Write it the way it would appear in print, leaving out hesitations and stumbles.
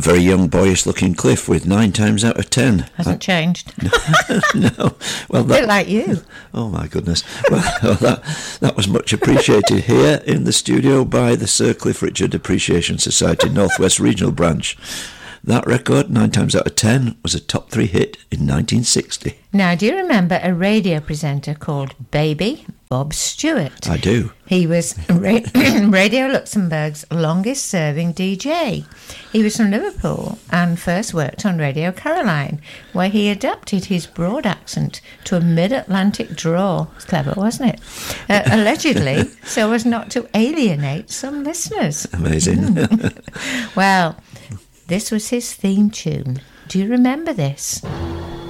very young, boyish-looking Cliff with 9 times out of 10. Hasn't changed. No. Well, A bit like you. Oh, my goodness. Well, that was much appreciated here in the studio by the Sir Cliff Richard Appreciation Society Northwest Regional Branch. That record, 9 times out of 10, was a top 3 hit in 1960. Now, do you remember a radio presenter called Baby Bob Stewart? I do. He was Radio Luxembourg's longest-serving DJ. He was from Liverpool and first worked on Radio Caroline, where he adapted his broad accent to a mid-Atlantic drawl. It's clever, wasn't it? Allegedly, so as not to alienate some listeners. Amazing. Well, this was his theme tune. Do you remember this?